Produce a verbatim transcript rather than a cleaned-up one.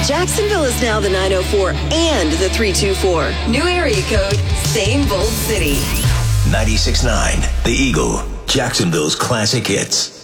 Jacksonville is now the nine oh four and the three two four. New area code, same bold city. ninety-six point nine, The Eagle, Jacksonville's classic hits.